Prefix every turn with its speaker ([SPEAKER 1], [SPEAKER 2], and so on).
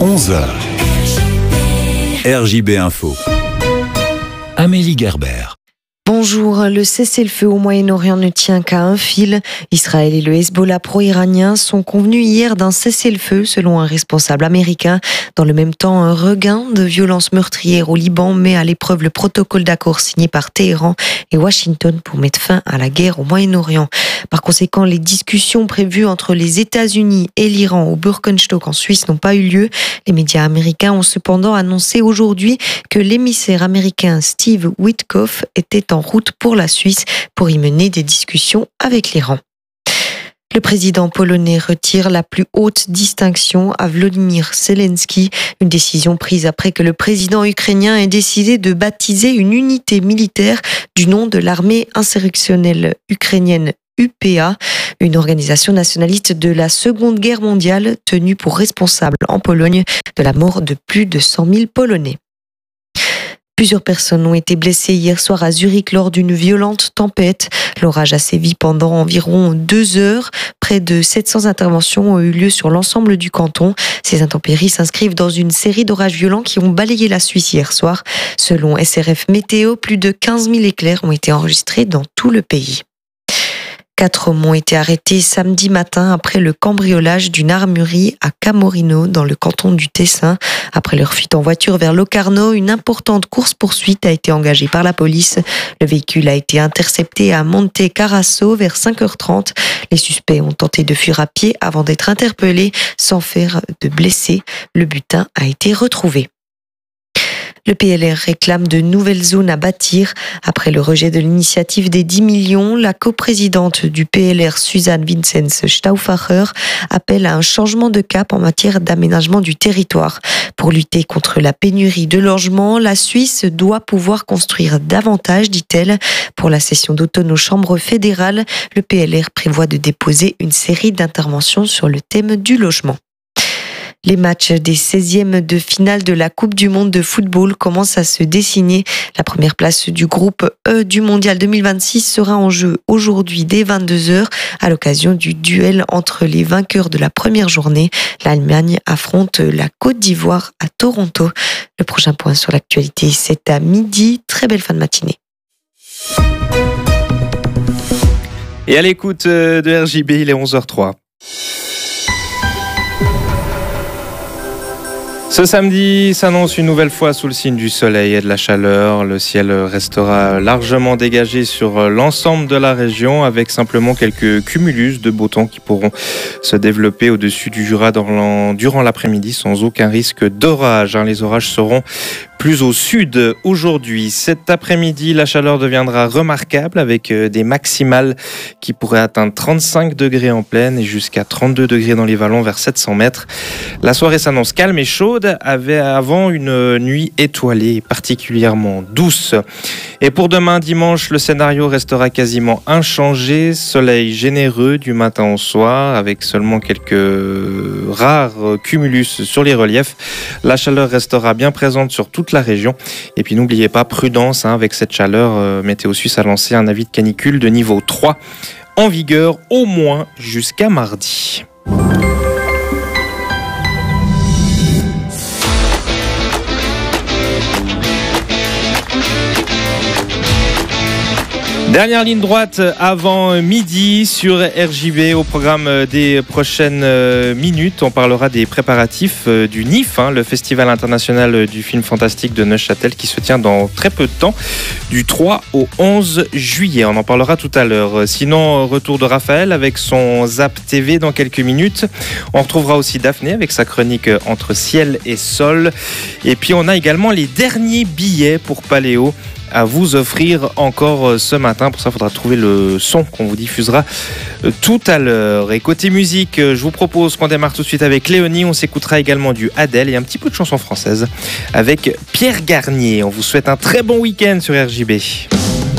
[SPEAKER 1] 11h. RJB Info. Amélie Gerber.
[SPEAKER 2] Bonjour, le cessez-le-feu au Moyen-Orient ne tient qu'à un fil. Israël et le Hezbollah pro-iranien sont convenus hier d'un cessez-le-feu selon un responsable américain. Dans le même temps, un regain de violences meurtrières au Liban met à l'épreuve le protocole d'accord signé par Téhéran et Washington pour mettre fin à la guerre au Moyen-Orient. Par conséquent, les discussions prévues entre les États-Unis et l'Iran au Bürgenstock en Suisse n'ont pas eu lieu. Les médias américains ont cependant annoncé aujourd'hui que l'émissaire américain Steve Witkoff était en route pour la Suisse pour y mener des discussions avec l'Iran. Le président polonais retire la plus haute distinction à Volodymyr Zelensky, une décision prise après que le président ukrainien ait décidé de baptiser une unité militaire du nom de l'armée insurrectionnelle ukrainienne UPA, une organisation nationaliste de la Seconde Guerre mondiale tenue pour responsable en Pologne de la mort de plus de 100 000 Polonais. Plusieurs personnes ont été blessées hier soir à Zurich lors d'une violente tempête. L'orage a sévi pendant environ 2 heures. Près de 700 interventions ont eu lieu sur l'ensemble du canton. Ces intempéries s'inscrivent dans une série d'orages violents qui ont balayé la Suisse hier soir. Selon SRF Météo, plus de 15 000 éclairs ont été enregistrés dans tout le pays. 4 hommes ont été arrêtés samedi matin après le cambriolage d'une armurerie à Camorino dans le canton du Tessin. Après leur fuite en voiture vers Locarno, une importante course-poursuite a été engagée par la police. Le véhicule a été intercepté à Monte Carasso vers 5h30. Les suspects ont tenté de fuir à pied avant d'être interpellés sans faire de blessés. Le butin a été retrouvé. Le PLR réclame de nouvelles zones à bâtir. Après le rejet de l'initiative des 10 millions, la coprésidente du PLR, Suzanne Vincenz-Stauffacher, appelle à un changement de cap en matière d'aménagement du territoire. Pour lutter contre la pénurie de logements, la Suisse doit pouvoir construire davantage, dit-elle. Pour la session d'automne aux chambres fédérales, le PLR prévoit de déposer une série d'interventions sur le thème du logement. Les matchs des 16e de finale de la Coupe du Monde de football commencent à se dessiner. La première place du groupe E du Mondial 2026 sera en jeu aujourd'hui dès 22h à l'occasion du duel entre les vainqueurs de la première journée. L'Allemagne affronte la Côte d'Ivoire à Toronto. Le prochain point sur l'actualité, c'est à midi. Très belle fin de matinée.
[SPEAKER 3] Et à l'écoute de RJB, il est 11h03. Ce samedi s'annonce une nouvelle fois sous le signe du soleil et de la chaleur. Le ciel restera largement dégagé sur l'ensemble de la région avec simplement quelques cumulus de beau temps qui pourront se développer au-dessus du Jura durant l'après-midi sans aucun risque d'orage. Les orages seront plus au sud aujourd'hui. Cet après-midi, la chaleur deviendra remarquable avec des maximales qui pourraient atteindre 35 degrés en plaine et jusqu'à 32 degrés dans les vallons vers 700 mètres. La soirée s'annonce calme et chaude avant une nuit étoilée particulièrement douce. Et pour demain dimanche, le scénario restera quasiment inchangé. Soleil généreux du matin au soir avec seulement quelques rares cumulus sur les reliefs. La chaleur restera bien présente sur toute la région. Et puis n'oubliez pas, prudence avec cette chaleur. Météo Suisse a lancé un avis de canicule de niveau 3 en vigueur au moins jusqu'à mardi. Dernière ligne droite avant midi sur RJB. Au programme des prochaines minutes, on parlera des préparatifs du NIF, le Festival international du film fantastique de Neuchâtel qui se tient dans très peu de temps, du 3 au 11 juillet. On en parlera tout à l'heure. Sinon, retour de Raphaël avec son Zap TV dans quelques minutes. On retrouvera aussi Daphné avec sa chronique Entre ciel et sol. Et puis on a également les derniers billets pour Paléo à vous offrir encore ce matin. Pour ça, il faudra trouver le son qu'on vous diffusera tout à l'heure. Et côté musique, je vous propose qu'on démarre tout de suite avec Léonie. On s'écoutera également du Adèle et un petit peu de chansons françaises avec Pierre Garnier. On vous souhaite un très bon week-end sur RJB.